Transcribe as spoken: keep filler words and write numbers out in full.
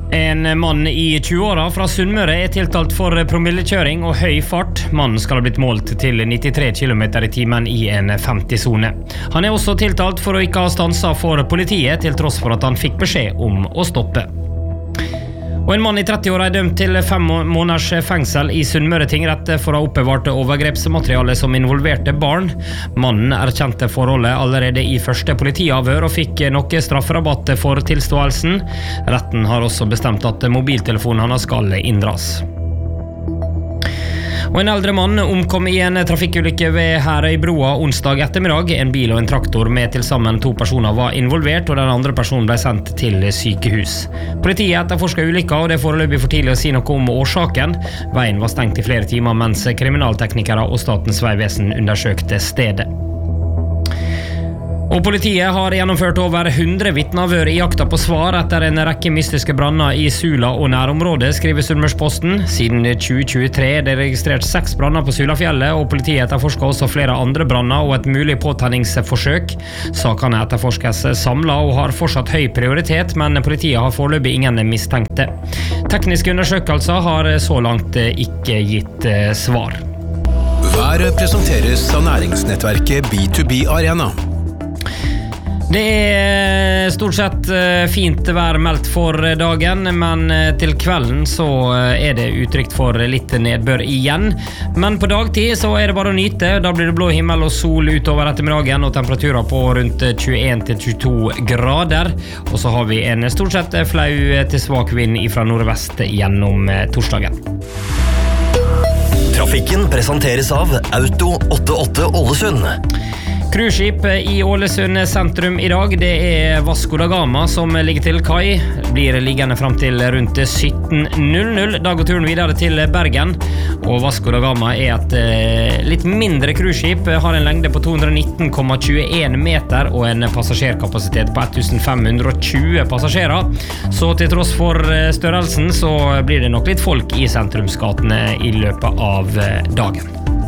En mann i tjue-åra fra Sunnmøre er tiltalt for promillekjøring og høy fart. Mannen skal ha blitt målt til nittitre kilometer i timen i en femti-sone. Han er også tiltalt for å ikke ha stanset for politiet, til tross for at han fikk beskjed om å stoppe. Og en mann i tretti-åra er dømt til fem måneders fengsel i Sunnmøre tingrett for å ha oppbevart overgrepsmateriale som involverte barn. Mannen erkjente forholdet allerede i første politiavhør og fikk noe strafferabatt for tilståelsen. Retten har også bestemt at mobiltelefonen hans skal inndras. Og en eldre mann omkom i en trafikkulykke ved Herøybroa onsdag ettermiddag. En bil og en traktor med til sammen to personer var involvert, og den andre personen ble sendt til sykehus. Politiet etterforsker ulykka, og det er foreløpig for tidlig å si noe om årsaken. Veien var stengt i flere timer mens kriminalteknikere og Statens vegvesen undersøkte stedet. Og politiet har gjennomført over hundre vitneavhør i jakta på svar etter en rekke mystiske branner i Sula og nærområdet, skriver Sunnmørsposten. Siden tjue tjuetre er det registrert seks branner på Sulafjellet, og politiet etterforsker også flere andre branner og et mulig påtenningsforsøk. Sakene etterforskes samlet og har fortsatt høy prioritet, men politiet har foreløpig ingen mistenkte. Tekniske undersøkelser har så langt ikke gitt svar. Været presenteres av næringsnettverket B to B Arena. Det er stort sett fint vær meldt for dagen, men til kvelden så er det utrygt for litt nedbør igjen. Men på dagtid så er det bare å nyte. Da blir det blå himmel og sol utover ettermiddagen, og temperaturer på rundt tjueen til tjueto grader. Og så har vi en stort sett flau til svak vind fra nordvest gjennom torsdagen. Trafikken presenteres av Auto åttiåtte Ålesund. Cruiseskip i Ålesund sentrum i dag, det er Vasco da Gama som ligger til kai. Blir liggende frem til rundt sytten null null. Da går turen videre til Bergen. Og Vasco da Gama er et eh, litt mindre cruiseskip, har en lengde på to hundre nitten komma tjueen meter og en passasjerkapasitet på fem hundre og tjue passasjerer. Så til tross for størrelsen så blir det nok litt folk i sentrumsgatene i løpet av dagen.